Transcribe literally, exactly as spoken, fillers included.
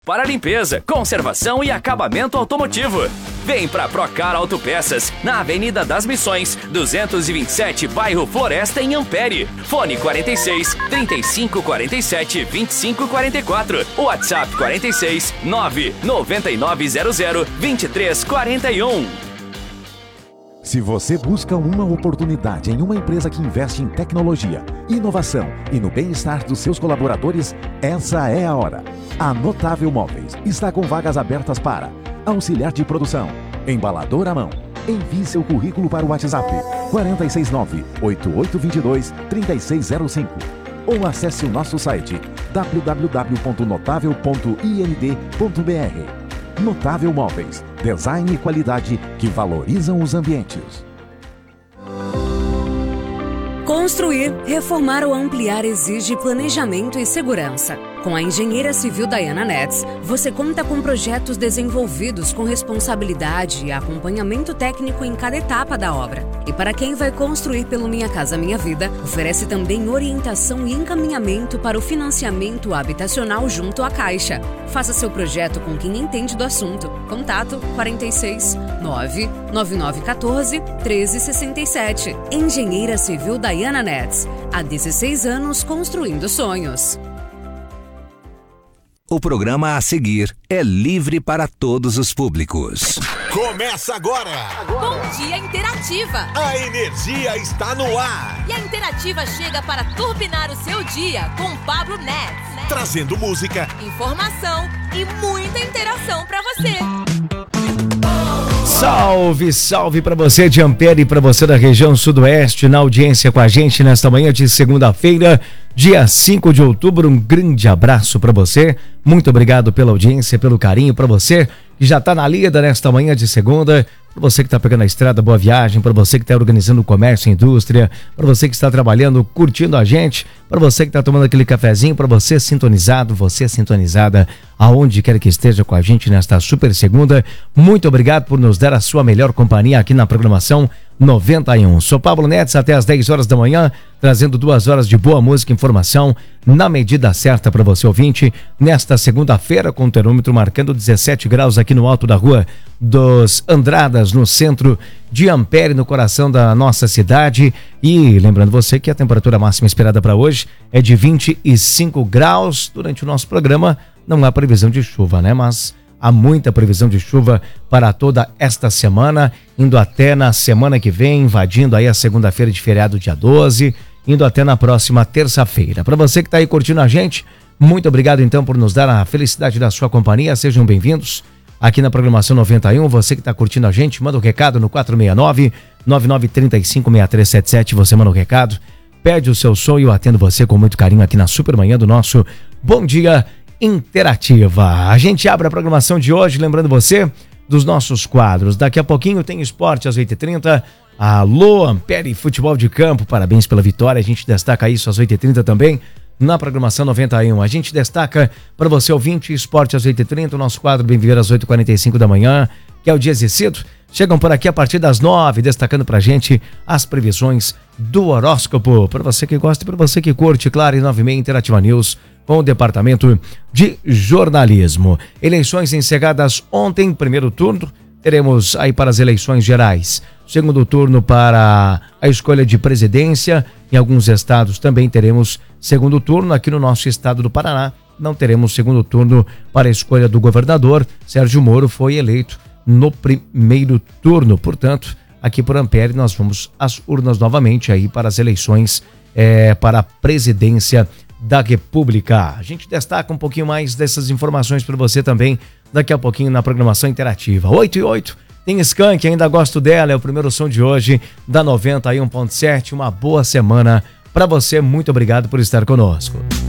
Para limpeza, conservação e acabamento automotivo. Vem pra Procar Autopeças, na Avenida das Missões, duzentos e vinte e sete, bairro Floresta, em Ampere. Fone quarenta e seis, trinta e cinco, quarenta e sete, vinte e cinco, quarenta e quatro. WhatsApp quarenta e seis, nove, noventa e nove zero zero, vinte e três, quarenta e um. Se você busca uma oportunidade em uma empresa que investe em tecnologia, inovação e no bem-estar dos seus colaboradores, essa é a hora. A Notável Móveis está com vagas abertas para auxiliar de produção, embalador à mão. Envie seu currículo para o WhatsApp quatro seis nove, oito oito dois dois, três seis zero cinco ou acesse o nosso site w w w ponto notável ponto i n d ponto b r. Notável Móveis, design e qualidade que valorizam os ambientes. Construir, reformar ou ampliar exige planejamento e segurança. Com a engenheira civil Diana Nets, você conta com projetos desenvolvidos com responsabilidade e acompanhamento técnico em cada etapa da obra. E para quem vai construir pelo Minha Casa Minha Vida, oferece também orientação e encaminhamento para o financiamento habitacional junto à Caixa. Faça seu projeto com quem entende do assunto. Contato quarenta e seis, nove, nove nove um quatro, treze sessenta e sete. Engenheira Civil Diana Nets. Há dezesseis anos construindo sonhos. O programa a seguir é livre para todos os públicos. Começa agora! Bom Dia Interativa! A energia está no ar! E a Interativa chega para turbinar o seu dia com Pablo Nets. Trazendo música, informação e muita interação para você. Salve, salve para você de Ampere e para você da região sudoeste na audiência com a gente nesta manhã de segunda-feira, dia cinco de outubro. Um grande abraço para você. Muito obrigado pela audiência, pelo carinho. Para você que já está na lida nesta manhã de segunda, para você que está pegando a estrada, boa viagem. Para você que está organizando o comércio e indústria, para você que está trabalhando, curtindo a gente, para você que está tomando aquele cafezinho, para você sintonizado, você sintonizada, aonde quer que esteja com a gente nesta super segunda. Muito obrigado por nos dar a sua melhor companhia aqui na programação noventa e um. Sou Pablo Nets até às dez horas da manhã, trazendo duas horas de boa música e informação na medida certa para você ouvinte, nesta segunda-feira, com o termômetro marcando dezessete graus aqui no alto da rua dos Andradas, no centro de Ampere, no coração da nossa cidade. E lembrando você que a temperatura máxima esperada para hoje é de vinte e cinco graus. Durante o nosso programa não há previsão de chuva, né? Mas há muita previsão de chuva para toda esta semana, indo até na semana que vem, invadindo aí a segunda-feira de feriado, dia doze, indo até na próxima terça-feira. Para você que está aí curtindo a gente, muito obrigado então por nos dar a felicidade da sua companhia. Sejam bem-vindos aqui na programação noventa e um. Você que está curtindo a gente, manda um recado no quatro seis nove, nove nove três cinco, seis três sete sete. Você manda um recado, pede o seu som e eu atendo você com muito carinho aqui na Supermanhã do nosso Bom Dia Interativa. A gente abre a programação de hoje, lembrando você dos nossos quadros. Daqui a pouquinho tem esporte às oito e trinta. Alô, Ampere Futebol de Campo, parabéns pela vitória. A gente destaca isso às oito e trinta também na programação noventa e um. A gente destaca para você ouvinte esporte às oito e trinta, o nosso quadro Bem Viver às oito e quarenta e cinco da manhã, que é o Dias e Cido. Chegam por aqui a partir das nove, destacando pra gente as previsões do horóscopo. Para você que gosta e para você que curte, claro, em nove e meia Interativa News, com o departamento de jornalismo. Eleições encerradas ontem, primeiro turno, teremos aí para as eleições gerais. Segundo turno para a escolha de presidência, em alguns estados também teremos segundo turno. Aqui no nosso estado do Paraná não teremos segundo turno para a escolha do governador. Sérgio Moro foi eleito no primeiro turno, portanto, aqui por Ampere nós vamos às urnas novamente aí para as eleições é, para a presidência da República. A gente destaca um pouquinho mais dessas informações para você também daqui a pouquinho na programação interativa. oito e oito, tem Skank, ainda gosto dela, é o primeiro som de hoje da noventa e um ponto sete. Uma boa semana para você, muito obrigado por estar conosco.